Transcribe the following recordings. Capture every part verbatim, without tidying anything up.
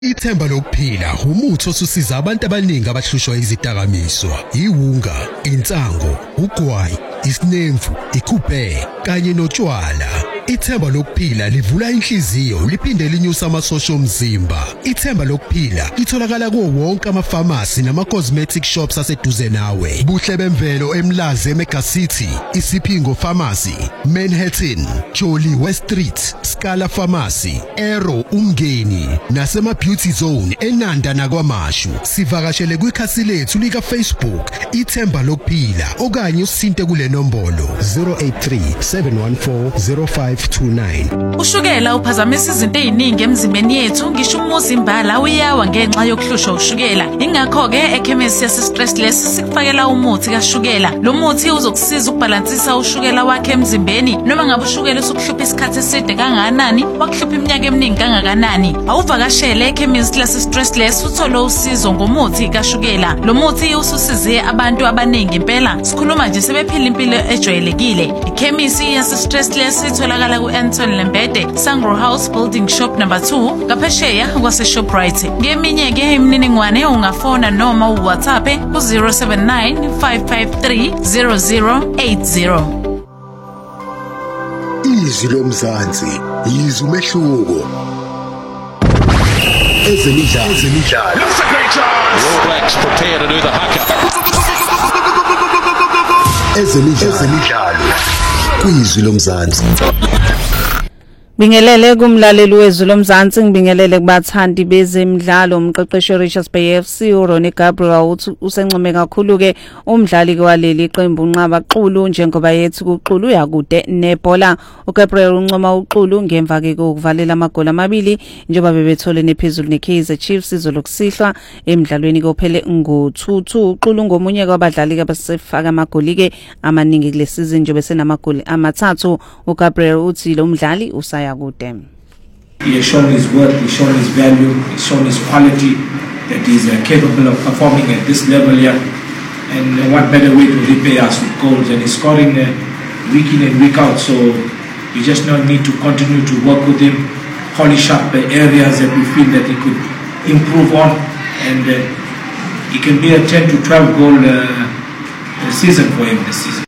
Ithemba lokuphila umuthi osusiza abantu abaningi abahlushwa izidakamizwa, iwunga, insango, ugwayi, isinemfu, ikuphe kanye notshwala. Ithemba lokuphila livula inhliziyo liphinde linyusa amasosha omzimba. Ithemba lokuphila litholakala kuwo wonke ama-pharmacy nama-cosmetic shops aseduze nawe. Buhle bemvelo eMlazi eMega City, Isipingo Pharmacy, Manhattan, Jolly West Street, Scala Pharmacy, Arrow Umngeni nasema Beauty Zone eNanda nakwaMashu. Sivakashele kwikhasi lethu lika Facebook Ithemba lokuphila okanye usinte kule nombolo zero eight three seven one four zero five two nine. Ushukela uphazamisa izinto eziningi emzimbeni yethu, ngisho umuzi imbala uyawa ngenxa yokuhlushwa ushukela. Ingakho ke ekhemisi yase Stressless sikufakela umuthi kaShukela. Lo muthi uzokusiza ukubalansisa ushukela wakhe emzimbeni. Noma ngabe ushukela usukuhlupha isikhathi eside kangakanani, wakuhlupha iminyaka eminingi kangakanani, awuvakashele ekhemisi lase Stressless uthole usizo ngomuthi kaShukela. Lo muthi ususize abantu abaningi impela. Sikhuluma nje sebephila impilo ejwayelekile. Ikhemisi yase Stressless itholakala ku-Anton Lembede, Sangro House Building Shop number two, ngaphesheya kwase Shoprite. Ngeminye ke imininingwane ungafona noma uWhatsApp ku zero seven nine five five three zero zero eight zero. Izwi lomzansi, izwi umehluko. Ezemidlalo, ezemidlalo. That's a great chance. All Blacks prepare to do the haka. Ezemidlalo, ezemidlalo. Kwizwi lomzansi. Bingelele kumlaleli wezwi lomzansi, ngibingelele kubathandi bezemidlalo. Umqeqeshi Richards Bay F C uRonnie Gabriel uthi usencome kakhulu ke umdlali kwaleli qembu unqaba Xulu njengoba yethi kuXulu uyakude nebhola. uGabriel uncoma uXulu ngemva ke kokuvalela amagoli amabili njengoba bebethole nephezulu neKaizer Chiefs izolokusihlwa emidlalweni kophele ngo two two. uXulu ngomunye kwabadlali abasefaka amagoli ke amaningi kule season njengoba senamagoli amathathu. uGabriel uthi lo mdlali usaya good. He has shown his worth, he's shown his value, he's shown his quality, that he's uh, capable of performing at this level here. And uh, what better way to repay us with goals, and he's scoring uh, week in and week out. So we just now need to continue to work with him, polish up the areas that we feel that he could improve on, and uh, he can be a ten to twelve goal uh, season for him this season.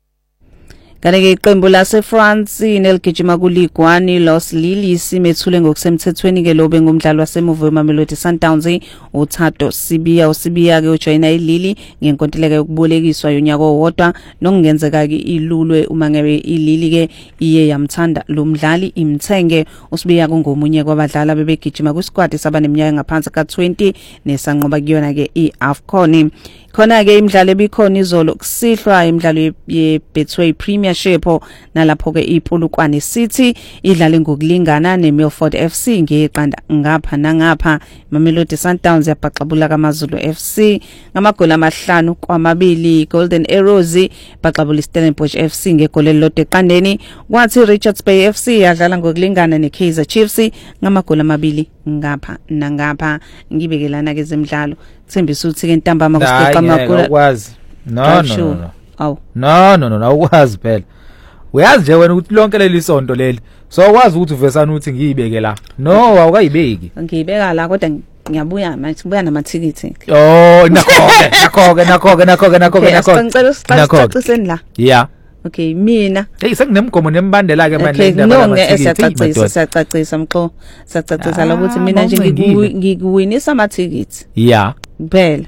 Kanike iqembu lase France neligijima kuligwani Los Lilies imethule ngokusemthethweni ke lobe ngomdlalo wasemuva Mamelodi Sundowns. uThato Sibiya uSibiya ke ujoyina iLili ngenkontileka yokubolekiswa yonyaka owodwa nokungenzeka ke ilulwe uma ngabe iLili ke iye yamthanda lo mdlali imthenge. uSibiya kungomunye kwabadlali bebegijima kwisquad sabaneminyaka ngaphansi ka twenty nesanqoba kuyona ke iAfcon. Khona ke imidlalo ebikhona izolo kusihlwa imidlalo yeBetway Premiership nalapho ke iPolokwane City idlale ngokulingana neMilford F C ngeqanda ngapha nangapha. Mamelodi Sundowns yabhaxabula kaMazulu F C ngamagoli amahlanu kwamabili. Golden Arrows baxabula iStellenbosch F C ngegoli elilodwa eqandeni. Kwathi Richards Bay F C yadlala ngokulingana neKaizer Chiefs ngamagoli amabili ngapha nangapha. Ngibekelana ke zemidlalo Thembisa uthi ke ntambama kusiqa amagoli ukwazi no no no aw no no no ukwazi phela uyazi nje wena ukuthi lonke leli sonto leli so ukwazi ukuthi uvesana ukuthi ngiyibeke la no awukayibeki ngiyibeka la kodwa ngiyabuya manje sibuya namathikithi oh nakho nakho nakho nakho nakho nakho ngicela sicaciseni la yeah okay mina hey senginem nembandela ke manje indaba yamathikiti siyacacisa mxo siyacacisa ukuthi mina nje ngikuwinisa amathikithi yeah kuphela.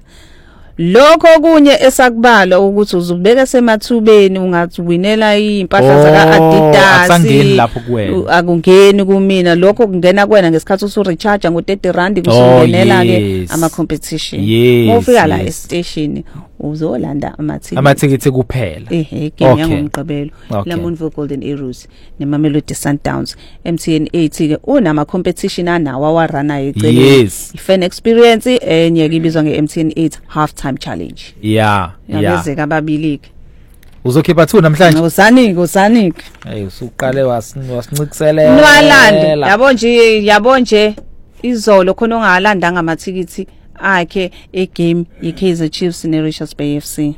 Lokho kunye esakubala ukuthi uzubeka semathubeni ungathi winela impahla zaka Adidas asangeni lapho kuwena akungeni kumina lokho kungena kwena ngesikhathi usu recharge ngo thirty rand kusungenela ke ama competition. Mofika la e-station uzolanda amathikithi amathikithi kuphela ehe game yangomgqibelo Lamontville Golden Arrows neMamelodi Sundowns. M T N eight ke unama competition anawa warana eceleni i-fan experience enye ibizwa nge M T N eight half time challenge. Yeah yeah yabezeka ababili ke uzokhipha two namhlanje usanike usanike hey usuqale wasincikiselela nwalanda yabo nje yabo nje izolo khona ongalanda ngamathikithi akhe egame yeKaizer Chiefs neRichards Bay F C.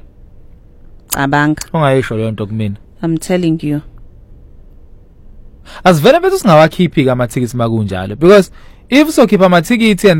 Cabanga ungayisho le nto kumina. I'm telling you asivele bethu singawakhiphi kamathikithi makunjalo because if sokhipha amathikithi